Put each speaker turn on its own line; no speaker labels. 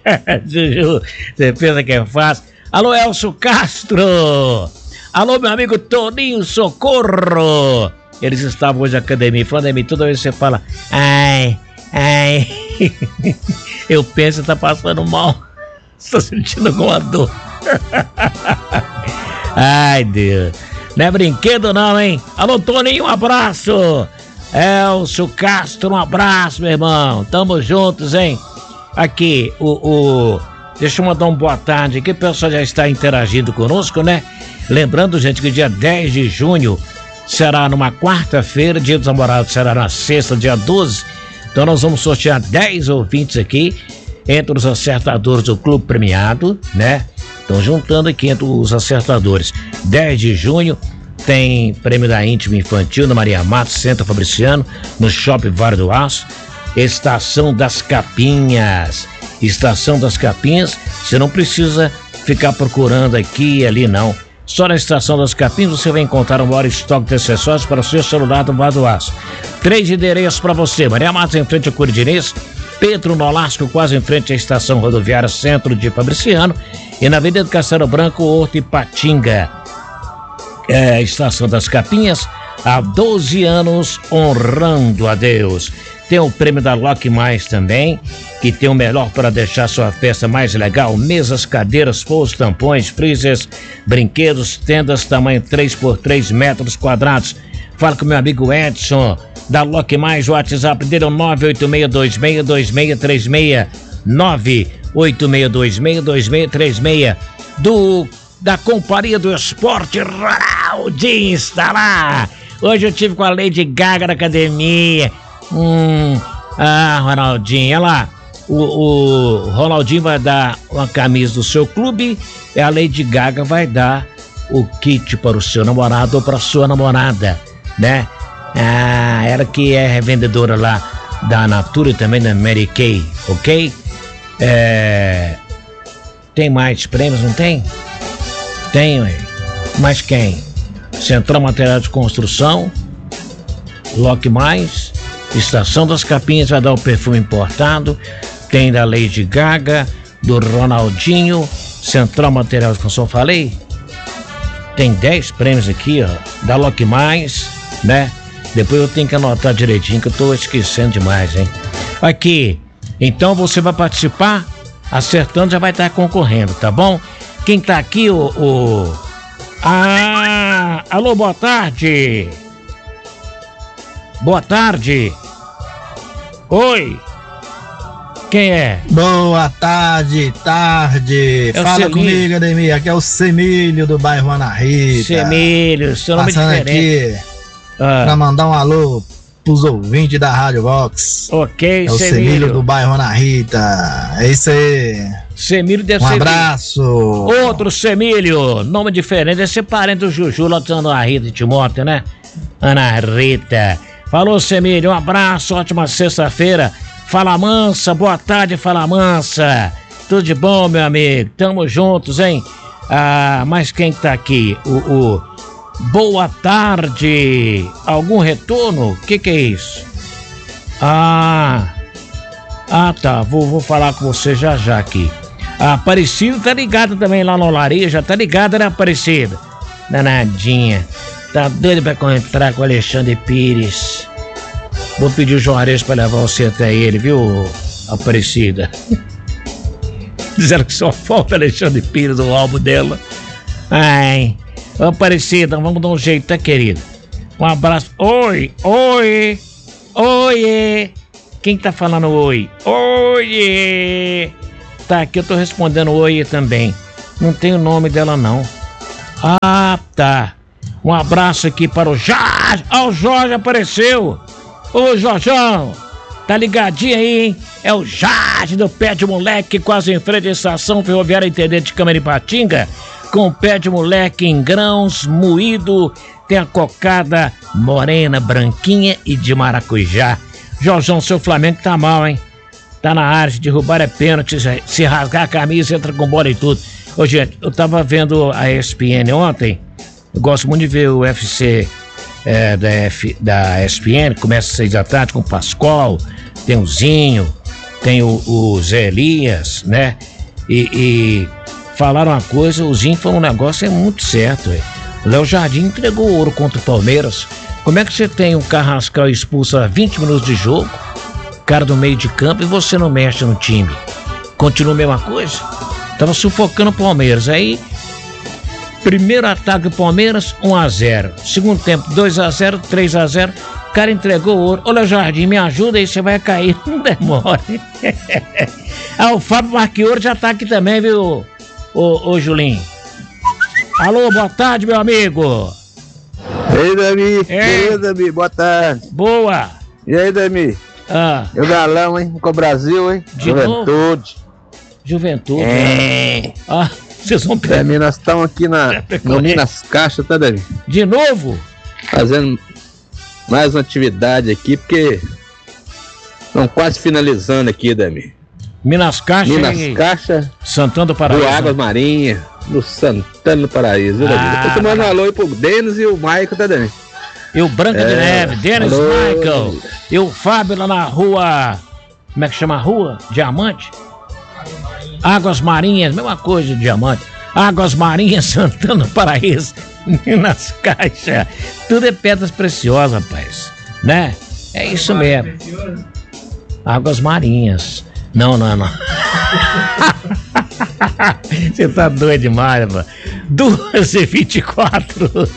Juju, você pensa que é fácil? Alô, Elcio Castro! Alô, meu amigo Toninho Socorro! Eles estavam hoje na academia, falando de mim, toda vez que você fala, ai, eu penso que tá passando mal, estou sentindo alguma dor. Ai, Deus, não é brinquedo não, hein? Alô, Toninho, um abraço! Elcio Castro, um abraço, meu irmão, tamo juntos, hein? Aqui, deixa eu mandar uma boa tarde aqui, o pessoal já está interagindo conosco, né? Lembrando, gente, que dia 10 de junho será numa quarta-feira, dia dos namorados será na sexta, dia 12. Então nós vamos sortear 10 ouvintes aqui, entre os acertadores do Clube Premiado, né? Então juntando aqui entre os acertadores. 10 de junho tem prêmio da Íntima Infantil na Maria Matos, Centro Fabriciano, no Shopping Vale do Aço. Estação das Capinhas. Estação das Capinhas, você não precisa ficar procurando aqui e ali, não. Só na Estação das Capinhas você vai encontrar um maior estoque de acessórios para o seu celular do Vale do Aço. 3 endereços para você: Maria Matos em frente ao Curidinês, Pedro Nolasco quase em frente à Estação Rodoviária Centro de Fabriciano e na Avenida do Castelo Branco, Horto Ipatinga. Estação das Capinhas, há 12 anos honrando a Deus. Tem o prêmio da Lock Mais também, que tem o melhor para deixar sua festa mais legal: mesas, cadeiras, pousos, tampões, freezers, brinquedos, tendas tamanho 3x3 metros quadrados. Fala com meu amigo Edson da Lock Mais, o WhatsApp dele é o 986262636, 986262636, da Companhia do Esporte, Ronaldinho está lá. Hoje eu tive com a Lady Gaga na academia. Ronaldinho, olha lá, o Ronaldinho vai dar uma camisa do seu clube e a Lady Gaga vai dar o kit para o seu namorado ou para a sua namorada, né? Ela que é revendedora lá da Natura e também da Mary Kay, ok? Tem mais prêmios, não tem? Tem, ué. Mas quem? Central Material de Construção, Lock Mais, Estação das Capinhas vai dar o perfume importado, tem da Lady Gaga, do Ronaldinho, Central Material de Construção, falei? Tem 10 prêmios aqui, ó, da Lock Mais, né? Depois eu tenho que anotar direitinho, que eu tô esquecendo demais, hein? Aqui, então você vai participar, acertando já vai estar concorrendo, tá bom? Quem tá aqui, alô, boa tarde. Boa tarde. Oi. Quem é?
Boa tarde. Fala comigo, Ademir. Aqui é o Semílio do bairro Ana Rita.
Semílio, seu nome
passando
diferente.
Aqui pra mandar um alô pros ouvintes da Rádio Vox.
Ok,
é o Semílio do bairro Ana Rita. É isso aí.
Semílio deve ser.
Um abraço.
Outro Semílio, nome diferente, deve ser parente do Juju lá do Ana Rita de Timóteo, né? Ana Rita. Falou, Semílio, um abraço, ótima sexta-feira. Fala Mansa, boa tarde, Fala Mansa. Tudo de bom, meu amigo? Tamo juntos, hein? Mas quem tá aqui? Boa tarde. Algum retorno? O que é isso? Tá. Vou falar com você já aqui. A Aparecida tá ligada também lá na Olaria, já tá ligada, né, Aparecida? Danadinha. Tá doido pra encontrar com o Alexandre Pires. Vou pedir o Juarez pra levar você até ele, viu, Aparecida? Disseram que só falta Alexandre Pires no álbum dela. Ai, Aparecida, vamos dar um jeito, tá, querido? Um abraço. Oi. Quem tá falando oi? Oi. Tá, aqui eu tô respondendo oi também. Não tem o nome dela, não. Tá. Um abraço aqui para o Jorge. O Jorge apareceu. Ô, Jorjão, tá ligadinho aí, hein? É o Jorge do Pé de Moleque, quase em frente à Estação Ferroviária Intendente de Camaripatinga, com o Pé de Moleque em grãos, moído, tem a cocada morena, branquinha e de maracujá. Jorjão, seu Flamengo tá mal, hein? Tá na área, de derrubar é pênalti, se rasgar a camisa, entra com bola e tudo. Ô, gente, eu tava vendo a ESPN ontem, eu gosto muito de ver o UFC da ESPN, começa às 6 da tarde com o Pascoal, tem o Zinho, tem o Zé Elias, né? E falaram uma coisa, o Zinho falou um negócio, é muito certo, velho. O Léo Jardim entregou ouro contra o Palmeiras. Como é que você tem um Carrascal expulso a 20 minutos de jogo, cara do meio de campo, e você não mexe no time? Continua a mesma coisa? Tava sufocando o Palmeiras. Aí, primeiro ataque do Palmeiras, 1-0. Segundo tempo, 2-0, 3-0. O cara entregou o ouro. Ô, Léo Jardim, me ajuda aí, você vai cair. Não demora. O Fábio Marchiori já tá aqui também, viu, ô Julinho? Alô, boa tarde, meu amigo.
Ei, Dami. Beleza, Dami? Boa tarde.
Boa.
E aí, Dami? Eu galão, hein? Com o Brasil, hein?
De Juventude. Juventude. Vocês vão pegar.
Dami, nós estamos aqui no Minas Caixa, tá, Dami?
De novo?
Fazendo mais uma atividade aqui, porque estão quase finalizando aqui, Dami.
Minas Caixa.
Minas Caixa.
Santana do Paraíso.
Do Águas Marinhas. No Santana do Paraíso, viu, Dami? Tô tomando um alô aí pro Denis e o Michael, tá, Dami?
E o Branca de Neve, Denis, Michael. E o Fábio lá na rua. Como é que chama a rua? Diamante? Águas Marinhas, mesma coisa de Diamante. Águas Marinhas, Santana do Paraíso, Minas Caixa. Tudo é pedras preciosas, rapaz. Né? É isso mesmo. Águas Marinhas. Não. Você tá doido demais, mano. 2h24.